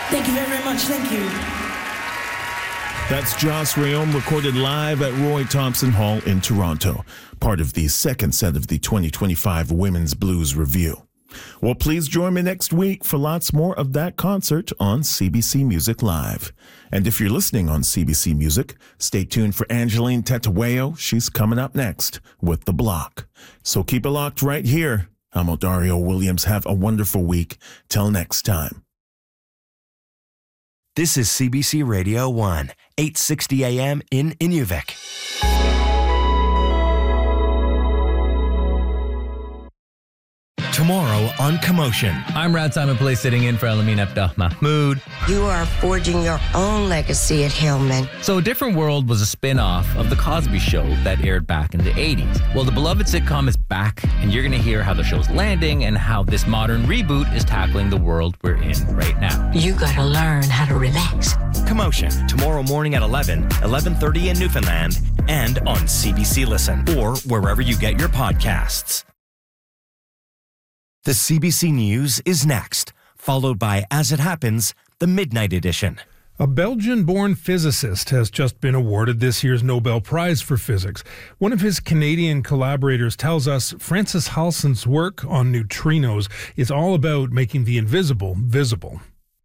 Thank you very much. Thank you. That's Joss Rayom recorded live at Roy Thompson Hall in Toronto, part of the second set of the 2025 Women's Blues Review. Well, please join me next week for lots more of that concert on CBC Music Live. And if you're listening on CBC Music, stay tuned for Angeline Tetawayo. She's coming up next with The Block. So keep it locked right here. I'm Odario Williams. Have a wonderful week. Till next time. This is CBC Radio 1, 860 AM in Inuvik. Tomorrow on Commotion. I'm Rad Simon Place sitting in for Elamin Abdah Mahmoud. You are forging your own legacy at Hillman. So A Different World was a spin-off of The Cosby Show that aired back in the 80s. Well, the beloved sitcom is back, and you're going to hear how the show's landing and how this modern reboot is tackling the world we're in right now. You gotta learn how to relax. Commotion, tomorrow morning at 11:30 in Newfoundland, and on CBC Listen, or wherever you get your podcasts. The CBC News is next, followed by As It Happens, the Midnight Edition. A Belgian-born physicist has just been awarded this year's Nobel Prize for Physics. One of his Canadian collaborators tells us Francis Halsen's work on neutrinos is all about making the invisible visible.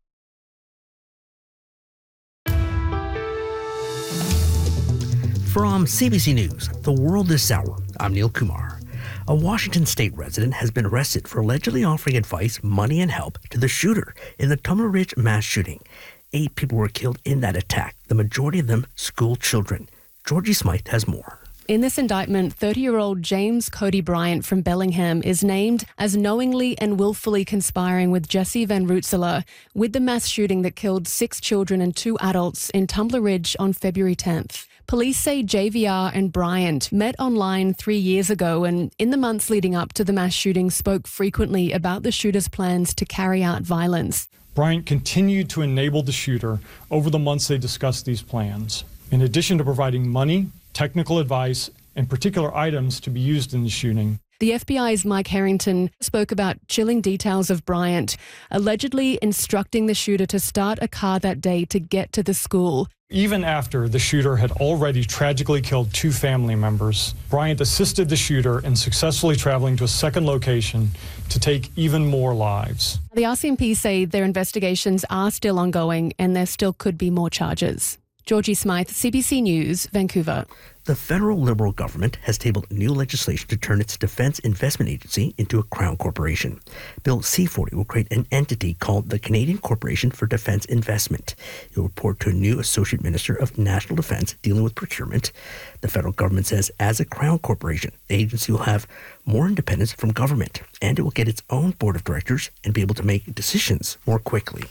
From CBC News, The World This Hour, I'm Neil Kumar. A Washington state resident has been arrested for allegedly offering advice, money, and help to the shooter in the Tummel Ridge mass shooting. 8 people were killed in that attack, the majority of them school children. Georgie Smythe has more. In this indictment, 30-year-old James Cody Bryant from Bellingham is named as knowingly and willfully conspiring with Jesse Van Rootselaar with the mass shooting that killed 6 children and 2 adults in Tummel Ridge on February 10th. Police say JVR and Bryant met online 3 years ago and in the months leading up to the mass shooting spoke frequently about the shooter's plans to carry out violence. Bryant continued to enable the shooter over the months they discussed these plans. In addition to providing money, technical advice, and particular items to be used in the shooting. The FBI's Mike Harrington spoke about chilling details of Bryant, allegedly instructing the shooter to start a car that day to get to the school. Even after the shooter had already tragically killed 2 family members, Bryant assisted the shooter in successfully traveling to a second location to take even more lives. The RCMP say their investigations are still ongoing and there still could be more charges. Georgie Smythe, CBC News, Vancouver. The federal Liberal government has tabled new legislation to turn its Defence Investment Agency into a Crown corporation. Bill C-40 will create an entity called the Canadian Corporation for Defence Investment. It will report to a new Associate Minister of National Defence dealing with procurement. The federal government says as a Crown corporation, the agency will have more independence from government, and it will get its own board of directors and be able to make decisions more quickly.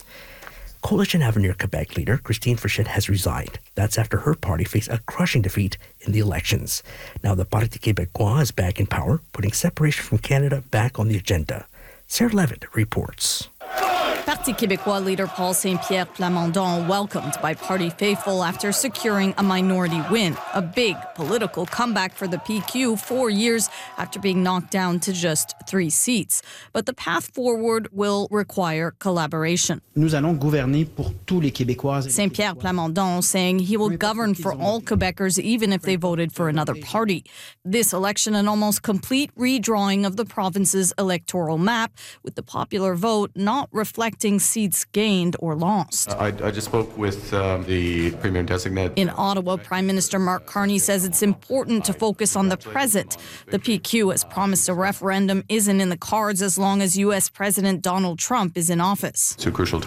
Coalition Avenir Quebec leader Christine Frechette has resigned. That's after her party faced a crushing defeat in the elections. Now the Parti Québécois is back in power, putting separation from Canada back on the agenda. Sarah Levitt reports. Parti Québécois leader Paul Saint-Pierre Plamondon welcomed by party faithful after securing a minority win, a big political comeback for the PQ 4 years after being knocked down to just 3 seats. But the path forward will require collaboration. Nous allons gouverner pour tous les Québécois. Saint-Pierre Plamondon saying he will govern for all Quebecers even if they voted for another party. This election an almost complete redrawing of the province's electoral map, with the popular vote not reflecting seats gained or lost. I just spoke with the Premier Designate. In Ottawa, Prime Minister Mark Carney says it's important to focus on the present. The PQ has promised a referendum isn't in the cards as long as U.S. President Donald Trump is in office. It's a crucial time.